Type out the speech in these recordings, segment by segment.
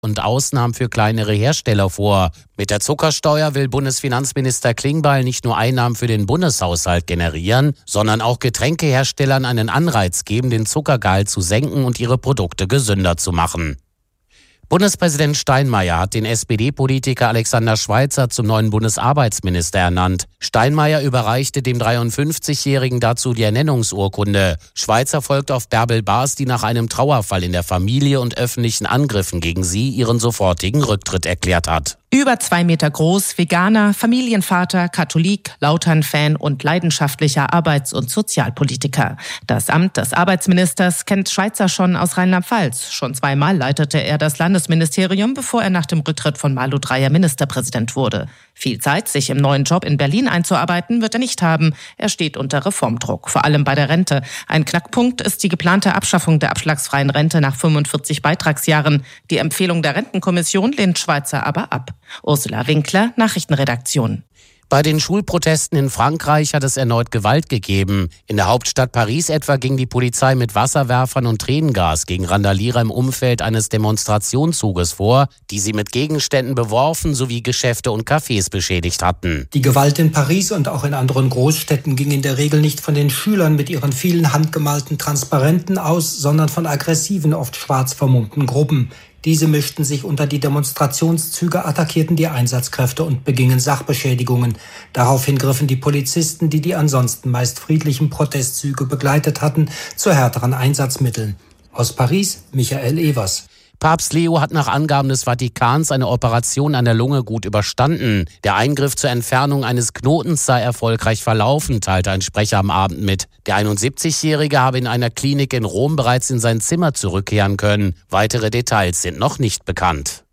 und Ausnahmen für kleinere Hersteller vor. Mit der Zuckersteuer will Bundesfinanzminister Klingbeil nicht nur Einnahmen für den Bundeshaushalt generieren, sondern auch Getränkeherstellern einen Anreiz geben, den Zuckergehalt zu senken und ihre Produkte gesünder zu machen. Bundespräsident Steinmeier hat den SPD-Politiker Alexander Schweitzer zum neuen Bundesarbeitsminister ernannt. Steinmeier überreichte dem 53-Jährigen dazu die Ernennungsurkunde. Schweitzer folgt auf Bärbel Baas, die nach einem Trauerfall in der Familie und öffentlichen Angriffen gegen sie ihren sofortigen Rücktritt erklärt hat. Über 2 Meter groß, Veganer, Familienvater, Katholik, Lautern-Fan und leidenschaftlicher Arbeits- und Sozialpolitiker. Das Amt des Arbeitsministers kennt Schweitzer schon aus Rheinland-Pfalz. Schon 2-mal leitete er das Landesministerium, bevor er nach dem Rücktritt von Malu Dreyer Ministerpräsident wurde. Viel Zeit, sich im neuen Job in Berlin einzuarbeiten, wird er nicht haben. Er steht unter Reformdruck, vor allem bei der Rente. Ein Knackpunkt ist die geplante Abschaffung der abschlagsfreien Rente nach 45 Beitragsjahren. Die Empfehlung der Rentenkommission lehnt Schweitzer aber ab. Ursula Winkler, Nachrichtenredaktion. Bei den Schulprotesten in Frankreich hat es erneut Gewalt gegeben. In der Hauptstadt Paris etwa ging die Polizei mit Wasserwerfern und Tränengas gegen Randalierer im Umfeld eines Demonstrationszuges vor, die sie mit Gegenständen beworfen sowie Geschäfte und Cafés beschädigt hatten. Die Gewalt in Paris und auch in anderen Großstädten ging in der Regel nicht von den Schülern mit ihren vielen handgemalten Transparenten aus, sondern von aggressiven, oft schwarz vermummten Gruppen. Diese mischten sich unter die Demonstrationszüge, attackierten die Einsatzkräfte und begingen Sachbeschädigungen. Daraufhin griffen die Polizisten, die die ansonsten meist friedlichen Protestzüge begleitet hatten, zu härteren Einsatzmitteln. Aus Paris, Michael Evers. Papst Leo hat nach Angaben des Vatikans eine Operation an der Lunge gut überstanden. Der Eingriff zur Entfernung eines Knotens sei erfolgreich verlaufen, teilte ein Sprecher am Abend mit. Der 71-Jährige habe in einer Klinik in Rom bereits in sein Zimmer zurückkehren können. Weitere Details sind noch nicht bekannt.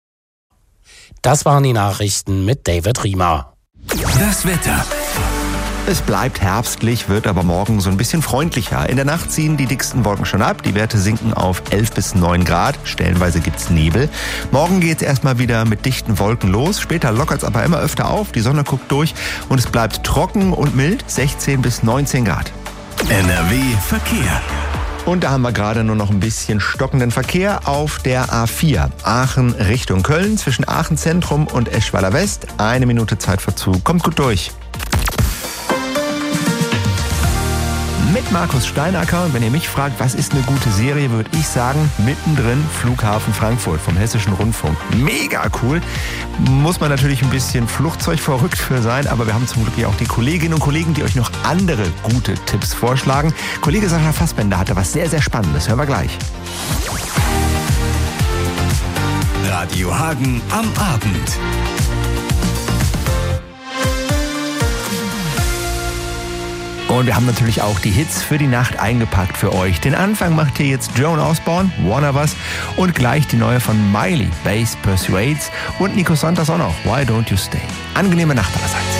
Das waren die Nachrichten mit David Riemer. Das Wetter. Es bleibt herbstlich, wird aber morgen so ein bisschen freundlicher. In der Nacht ziehen die dicksten Wolken schon ab. Die Werte sinken auf 11 bis 9 Grad. Stellenweise gibt's Nebel. Morgen geht's erstmal wieder mit dichten Wolken los. Später lockert's aber immer öfter auf. Die Sonne guckt durch und es bleibt trocken und mild. 16 bis 19 Grad. NRW Verkehr. Und da haben wir gerade nur noch ein bisschen stockenden Verkehr auf der A4. Aachen Richtung Köln zwischen Aachen Zentrum und Eschweiler West. 1 Minute Zeitverzug. Kommt gut durch. Mit Markus Steinacker. Und wenn ihr mich fragt, was ist eine gute Serie, würde ich sagen, mittendrin Flughafen Frankfurt vom Hessischen Rundfunk. Mega cool. Muss man natürlich ein bisschen flugzeugverrückt für sein, aber wir haben zum Glück ja auch die Kolleginnen und Kollegen, die euch noch andere gute Tipps vorschlagen. Kollege Sascha Fassbender hatte was sehr, sehr Spannendes. Hören wir gleich. Radio Hagen am Abend. Und wir haben natürlich auch die Hits für die Nacht eingepackt für euch. Den Anfang macht hier jetzt Joan Osborne, One of Us, und gleich die neue von Miley, Bass Persuades, und Nico Santos auch noch, Why Don't You Stay. Angenehme Nacht allerseits.